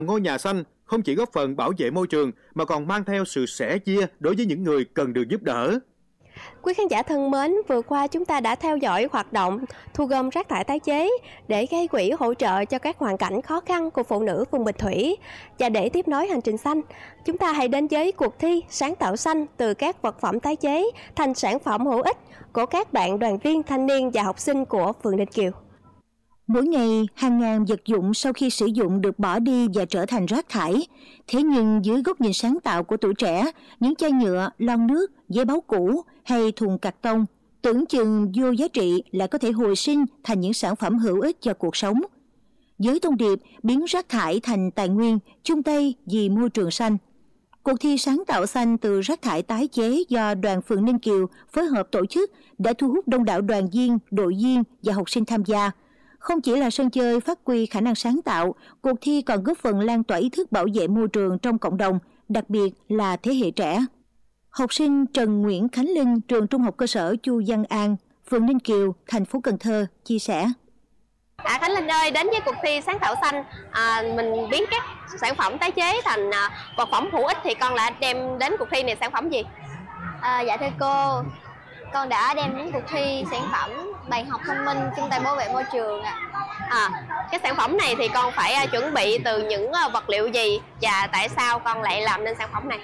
Ngôi nhà xanh không chỉ góp phần bảo vệ môi trường mà còn mang theo sự sẻ chia đối với những người cần được giúp đỡ. Quý khán giả thân mến, vừa qua chúng ta đã theo dõi hoạt động thu gom rác thải tái chế để gây quỹ hỗ trợ cho các hoàn cảnh khó khăn của phụ nữ vùng Bình Thủy. Và để tiếp nối hành trình xanh, chúng ta hãy đến với cuộc thi sáng tạo xanh từ các vật phẩm tái chế thành sản phẩm hữu ích của các bạn đoàn viên thanh niên và học sinh của phường Ninh Kiều. Mỗi ngày, hàng ngàn vật dụng sau khi sử dụng được bỏ đi và trở thành rác thải. Thế nhưng dưới góc nhìn sáng tạo của tuổi trẻ, những chai nhựa, lon nước, giấy báo cũ hay thùng cạc tông tưởng chừng vô giá trị lại có thể hồi sinh thành những sản phẩm hữu ích cho cuộc sống. Với thông điệp biến rác thải thành tài nguyên, chung tay vì môi trường xanh. Cuộc thi sáng tạo xanh từ rác thải tái chế do đoàn phường Ninh Kiều phối hợp tổ chức đã thu hút đông đảo đoàn viên, đội viên và học sinh tham gia. Không chỉ là sân chơi phát huy khả năng sáng tạo, cuộc thi còn góp phần lan tỏa ý thức bảo vệ môi trường trong cộng đồng, đặc biệt là thế hệ trẻ. Học sinh Trần Nguyễn Khánh Linh, trường Trung học cơ sở Chu Văn An, phường Ninh Kiều, thành phố Cần Thơ chia sẻ. Khánh Linh ơi, đến với cuộc thi sáng tạo xanh, mình biến các sản phẩm tái chế thành vật phẩm hữu ích thì con đã đem đến cuộc thi này sản phẩm gì? Dạ thưa cô, con đã đem đến cuộc thi sản phẩm bàn học thông minh chung tay bảo vệ môi trường ạ. Cái sản phẩm này thì con phải chuẩn bị từ những vật liệu gì và tại sao con lại làm nên sản phẩm này?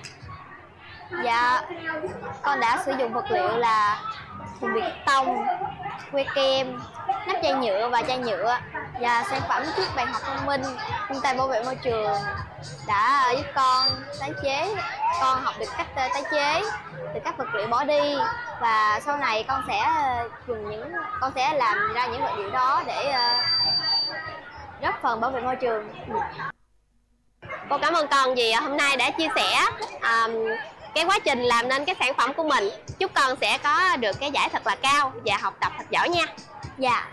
Dạ, con đã sử dụng vật liệu là thùng bìa tông, que kem, nắp chai nhựa và chai nhựa. Và sản phẩm chiếc bàn học thông minh chung tay bảo vệ môi trường đã giúp con tái chế. Con học được cách tái chế từ các vật liệu bỏ đi, và sau này con sẽ làm ra những vật liệu đó để góp phần bảo vệ môi trường. Cô cảm ơn con vì hôm nay đã chia sẻ cái quá trình làm nên cái sản phẩm của mình. Chúc con sẽ có được cái giải thật là cao và học tập thật giỏi nha. Dạ.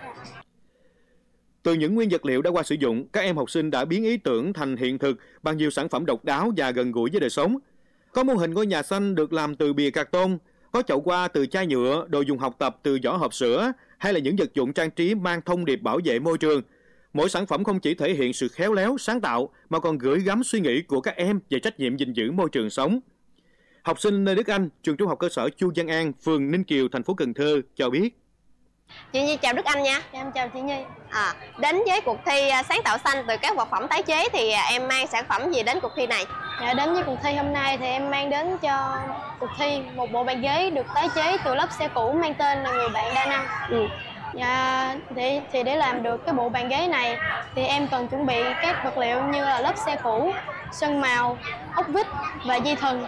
Từ những nguyên vật liệu đã qua sử dụng, các em học sinh đã biến ý tưởng thành hiện thực bằng nhiều sản phẩm độc đáo và gần gũi với đời sống. Có mô hình ngôi nhà xanh được làm từ bìa cạc tông, có chậu hoa từ chai nhựa, đồ dùng học tập từ vỏ hộp sữa, hay là những vật dụng trang trí mang thông điệp bảo vệ môi trường. Mỗi sản phẩm không chỉ thể hiện sự khéo léo, sáng tạo, mà còn gửi gắm suy nghĩ của các em về trách nhiệm gìn giữ môi trường sống. Học sinh Lê Đức Anh, trường Trung học cơ sở Chu Văn An, phường Ninh Kiều, thành phố Cần Thơ cho biết. Chị Nhi chào Đức Anh nha. Em chào chị Nhi. Đến với cuộc thi sáng tạo xanh từ các vật phẩm tái chế thì em mang sản phẩm gì đến cuộc thi này? Dạ, đến với cuộc thi hôm nay thì em mang đến cho cuộc thi một bộ bàn ghế được tái chế từ lớp xe cũ mang tên là Người Bạn Đa Năng. Dạ, thì để làm được cái bộ bàn ghế này thì em cần chuẩn bị các vật liệu như là lớp xe cũ, sơn màu, ốc vít và dây thừng.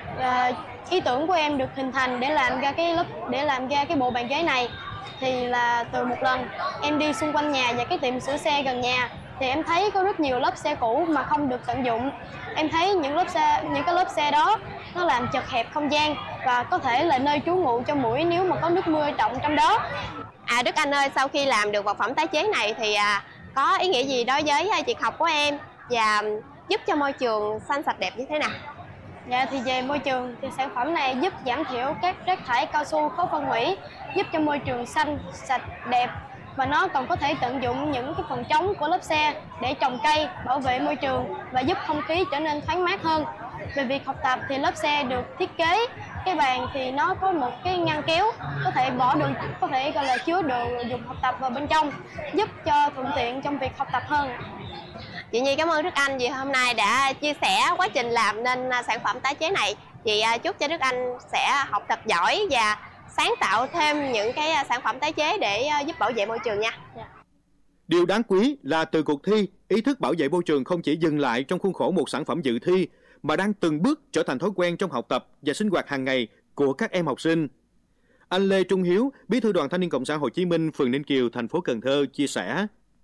Ý tưởng của em được hình thành để làm ra cái bộ bàn ghế này thì là từ một lần em đi xung quanh nhà và cái tiệm sửa xe gần nhà thì em thấy có rất nhiều lớp xe cũ mà không được tận dụng. Em thấy những cái lớp xe đó nó làm chật hẹp không gian và có thể là nơi trú ngụ cho muỗi nếu mà có nước mưa trọng trong đó. Đức Anh ơi, sau khi làm được vật phẩm tái chế này thì có ý nghĩa gì đối với việc học của em và giúp cho môi trường xanh sạch đẹp như thế nào? Dạ, thì về môi trường thì sản phẩm này giúp giảm thiểu các rác thải cao su khó phân hủy, giúp cho môi trường xanh, sạch, đẹp. Và nó còn có thể tận dụng những cái phần trống của lớp xe để trồng cây, bảo vệ môi trường và giúp không khí trở nên thoáng mát hơn. Về việc học tập thì lớp xe được thiết kế, cái bàn thì nó có một cái ngăn kéo, có thể gọi là chứa đồ dùng học tập vào bên trong, giúp cho thuận tiện trong việc học tập hơn. Chị Nhi cảm ơn Đức Anh vì hôm nay đã chia sẻ quá trình làm nên sản phẩm tái chế này. Chị chúc cho Đức Anh sẽ học tập giỏi và sáng tạo thêm những cái sản phẩm tái chế để giúp bảo vệ môi trường nha. Điều đáng quý là từ cuộc thi, ý thức bảo vệ môi trường không chỉ dừng lại trong khuôn khổ một sản phẩm dự thi, mà đang từng bước trở thành thói quen trong học tập và sinh hoạt hàng ngày của các em học sinh. Anh Lê Trung Hiếu, Bí thư Đoàn Thanh niên Cộng sản Hồ Chí Minh, phường Ninh Kiều, thành phố Cần Thơ chia sẻ.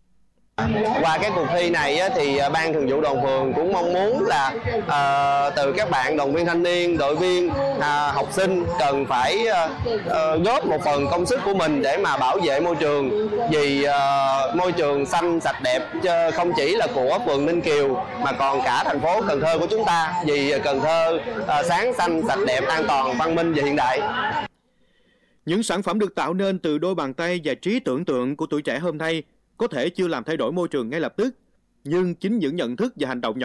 Qua cái cuộc thi này thì ban thường vụ đoàn phường cũng mong muốn là từ các bạn đoàn viên thanh niên, đội viên, học sinh cần phải góp một phần công sức của mình để mà bảo vệ môi trường, vì môi trường xanh sạch đẹp không chỉ là của phường Ninh Kiều mà còn cả thành phố Cần Thơ của chúng ta, vì Cần Thơ sáng xanh sạch đẹp, an toàn, văn minh và hiện đại. Những sản phẩm được tạo nên từ đôi bàn tay và trí tưởng tượng của tuổi trẻ hôm nay có thể chưa làm thay đổi môi trường ngay lập tức, Nhưng chính những nhận thức và hành động nhỏ